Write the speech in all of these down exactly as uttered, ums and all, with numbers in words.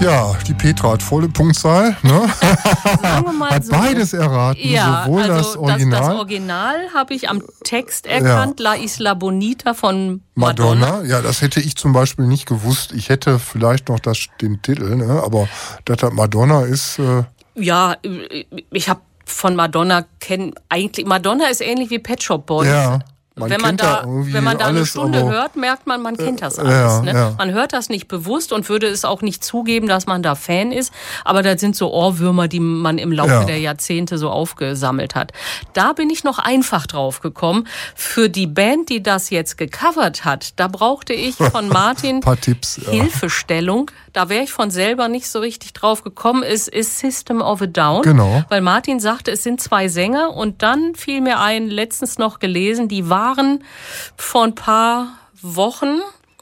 Ja, die Petra hat volle Punktzahl. Ne? Sagen wir mal hat so. beides erraten, Ja, sowohl also das Original. Das, das Original habe ich am Text erkannt, Ja. La Isla Bonita von Madonna. Madonna, ja, das hätte ich zum Beispiel nicht gewusst. Ich hätte vielleicht noch das, den Titel, ne? Aber dass das Madonna ist... Äh Ja, ich habe von Madonna kennen eigentlich Madonna ist ähnlich wie Pet Shop Boys. ja. Man wenn man kennt da, da irgendwie wenn man da eine alles, Stunde aber, hört, merkt man, man kennt das äh, alles. ja, ne? ja. Man hört das nicht bewusst und würde es auch nicht zugeben, dass man da Fan ist. Aber das sind so Ohrwürmer, die man im Laufe Ja. der Jahrzehnte so aufgesammelt hat. Da bin ich noch einfach drauf gekommen. Für die Band, die das jetzt gecovert hat, da brauchte ich von Martin Paar Tipps, ja. Hilfestellung. Da wäre ich von selber nicht so richtig drauf gekommen. Es ist System of a Down. Genau. Weil Martin sagte, es sind zwei Sänger. Und dann fiel mir ein, letztens noch gelesen, die waren vor ein paar Wochen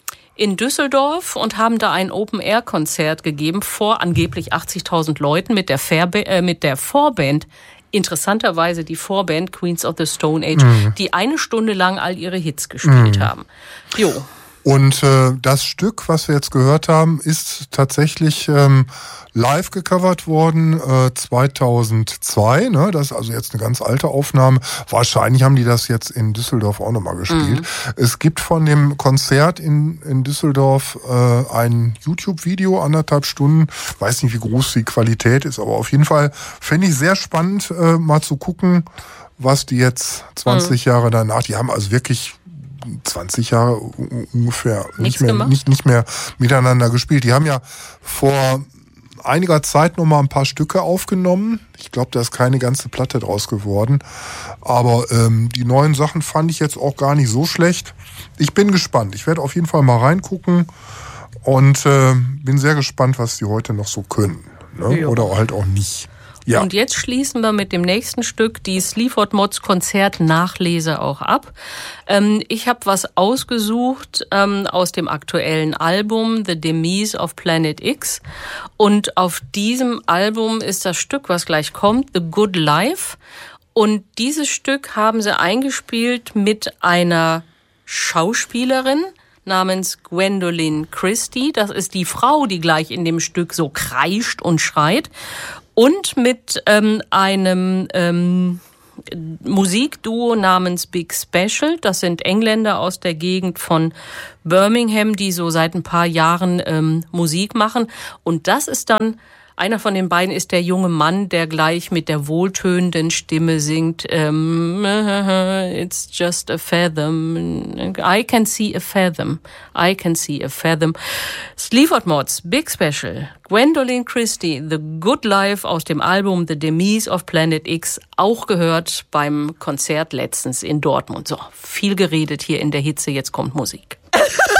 in Düsseldorf und haben da ein Open-Air-Konzert gegeben vor angeblich achtzigtausend Leuten mit der, Fairba- äh, mit der Vorband. Interessanterweise die Vorband Queens of the Stone Age, Mhm. die eine Stunde lang all ihre Hits gespielt Mhm. haben. Jo. Und äh, das Stück, was wir jetzt gehört haben, ist tatsächlich ähm, live gecovert worden äh, zweitausendzwei. Ne? Das ist also jetzt eine ganz alte Aufnahme. Wahrscheinlich haben die das jetzt in Düsseldorf auch nochmal gespielt. Mhm. Es gibt von dem Konzert in, in Düsseldorf äh, ein YouTube-Video, anderthalb Stunden. Weiß nicht, wie groß die Qualität ist, aber auf jeden Fall fände ich sehr spannend, äh, mal zu gucken, was die jetzt zwanzig mhm. Jahre danach, die haben also wirklich zwanzig Jahre ungefähr nicht mehr, nicht, nicht mehr miteinander gespielt. Die haben ja vor einiger Zeit noch mal ein paar Stücke aufgenommen. Ich glaube, da ist keine ganze Platte draus geworden. Aber ähm, die neuen Sachen fand ich jetzt auch gar nicht so schlecht. Ich bin gespannt. Ich werde auf jeden Fall mal reingucken und äh, bin sehr gespannt, was die heute noch so können. Ne? Oder halt auch nicht. Ja. Und jetzt schließen wir mit dem nächsten Stück die Sleaford Mods Konzert-Nachlese auch ab. Ähm, ich habe was ausgesucht ähm, aus dem aktuellen Album The Demise of Planet X. Und auf diesem Album ist das Stück, was gleich kommt, The Good Life. Und dieses Stück haben sie eingespielt mit einer Schauspielerin namens Gwendolyn Christie. Das ist die Frau, die gleich in dem Stück so kreischt und schreit. Und mit ähm, einem ähm, Musikduo namens Big Special. Das sind Engländer aus der Gegend von Birmingham, die so seit ein paar Jahren ähm, Musik machen. Und das ist dann, einer von den beiden ist der junge Mann, der gleich mit der wohltönenden Stimme singt, ähm, It's just a fathom, I can see a fathom, I can see a fathom. Sleaford Mods, Big Special, Gwendolyn Christie, The Good Life aus dem Album The Demise of Planet X, auch gehört beim Konzert letztens in Dortmund. So, viel geredet hier in der Hitze, jetzt kommt Musik.